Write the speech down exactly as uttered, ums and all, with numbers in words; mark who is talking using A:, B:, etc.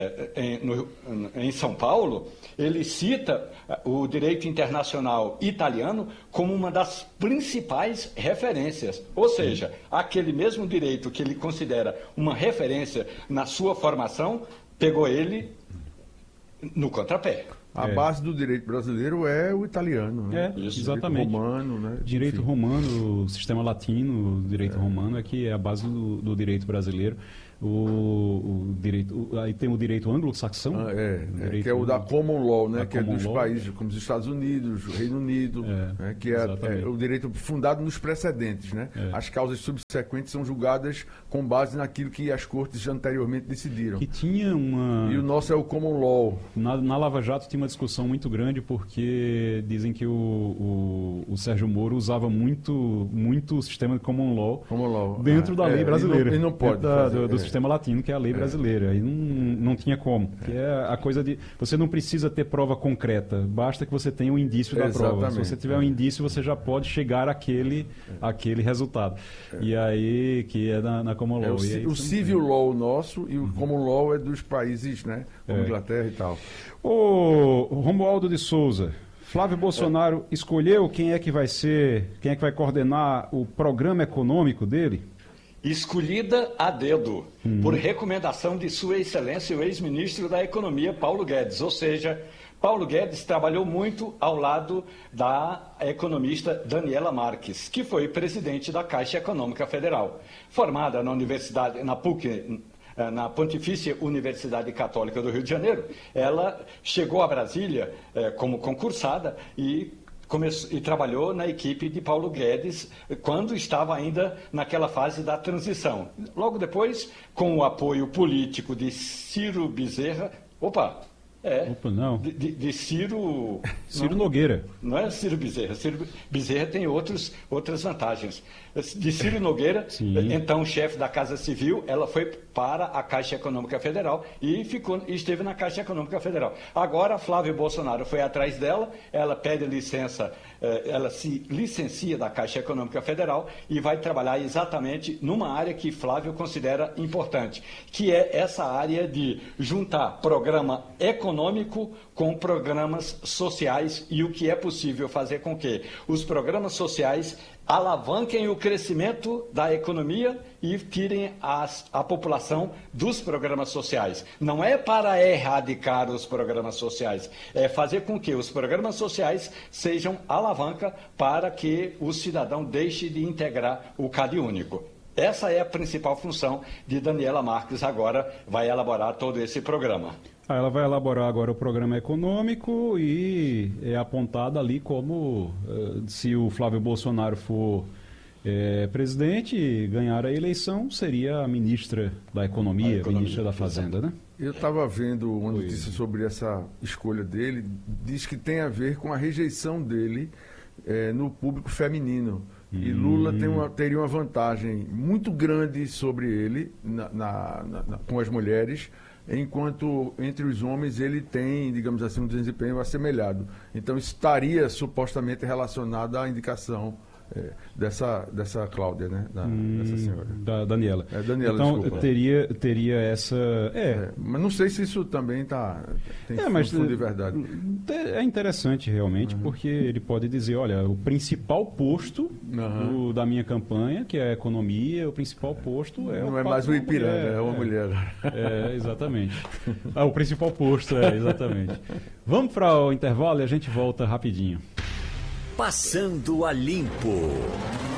A: Em, no, em São Paulo, ele cita o direito internacional italiano como uma das principais referências. Ou seja, aquele mesmo direito que ele considera uma referência na sua formação, pegou ele no contrapé.
B: A é. base do direito brasileiro é o italiano, né?
C: É, Isso, exatamente.
B: Direito romano, né?
C: Direito
B: Enfim.
C: romano, o sistema latino, o direito é. romano é que é a base do, do direito brasileiro. O, o direito, o, aí tem o direito anglo-saxão,
B: ah, é,
C: o
B: é, que é o da common law, né? Que é dos
C: law.
B: países como os Estados Unidos, o Reino Unido,
C: é,
B: né? Que é, é o direito fundado nos precedentes, né?
C: É.
B: As causas subsequentes são julgadas com base naquilo que as cortes anteriormente decidiram.
C: Que tinha uma...
B: E o nosso é o common law.
C: Na, na Lava Jato tinha uma discussão muito grande porque dizem que o, o, o Sérgio Moro usava muito, muito o sistema de common law,
B: common law.
C: dentro ah, da lei
B: é,
C: brasileira.
B: E não, e não pode
C: da,
B: fazer,
C: do, do
B: é.
C: sistema latino, que é a lei brasileira. Aí não, não tinha como. Que é a coisa de... Você não precisa ter prova concreta, basta que você tenha um indício da
B: Exatamente.
C: prova. Se você tiver um indício, você já pode chegar àquele, àquele resultado. É. E aí, que é na, na common law.
B: É o,
C: e aí,
B: o civil law nosso e o uhum. common law é dos países, né? Como é. Inglaterra e tal.
C: O Romualdo de Souza, Flávio Bolsonaro é. escolheu quem é que vai ser, quem é que vai coordenar o programa econômico dele?
A: Escolhida a dedo, hum. por recomendação de Sua Excelência, o ex-ministro da Economia, Paulo Guedes. Ou seja, Paulo Guedes trabalhou muito ao lado da economista Daniela Marques, que foi presidente da Caixa Econômica Federal. Formada na Universidade, na P U C, na Pontifícia Universidade Católica do Rio de Janeiro, ela chegou a Brasília eh, como concursada e Começou, e trabalhou na equipe de Paulo Guedes quando estava ainda naquela fase da transição. Logo depois, com o apoio político de Ciro Bezerra, opa, é,
C: opa, não.
A: De, de, de Ciro...
C: Ciro
A: não,
C: Nogueira.
A: Não é Ciro Bezerra, Ciro Bezerra tem outros, outras vantagens. De Ciro Nogueira,
C: Sim.
A: então chefe da Casa Civil, ela foi para a Caixa Econômica Federal e ficou, esteve na Caixa Econômica Federal. Agora, Flávio Bolsonaro foi atrás dela, ela pede licença, ela se licencia da Caixa Econômica Federal e vai trabalhar exatamente numa área que Flávio considera importante, que é essa área de juntar programa econômico com programas sociais e o que é possível fazer com que os programas sociais alavanquem o crescimento da economia e tirem as, a população dos programas sociais. Não é para erradicar os programas sociais, é fazer com que os programas sociais sejam alavanca para que o cidadão deixe de integrar o Cade Único. Essa é a principal função de Daniela Marques, agora vai elaborar todo esse programa.
C: Ah, ela vai elaborar agora o programa econômico e é apontada ali como, uh, se o Flávio Bolsonaro for é, presidente e ganhar a eleição, seria a ministra da Economia, a economia ministra da Fazenda, né?
B: Eu estava vendo uma notícia sobre essa escolha dele, diz que tem a ver com a rejeição dele é, no público feminino. E Lula tem uma, teria uma vantagem muito grande sobre ele na, na, na, com as mulheres, enquanto entre os homens ele tem, digamos assim, um desempenho assemelhado. Então estaria supostamente relacionado à indicação é, dessa, dessa Cláudia, né? Da, hum, dessa senhora.
C: Da Daniela.
B: É, Daniela,
C: então
B: desculpa.
C: teria, teria essa... É.
B: É, mas não sei se isso também tá, tem
C: é, mas,
B: fundo de verdade.
C: É interessante realmente, uhum. porque ele pode dizer, olha, o principal posto uhum. do, da minha campanha, que é a economia, o principal posto é
B: não
C: o
B: é mais o Ipiranga,
C: mulher,
B: é uma
C: é,
B: mulher.
C: É, exatamente. Ah, o principal posto, é, exatamente. Vamos para o intervalo e a gente volta rapidinho.
D: Passando a Limpo.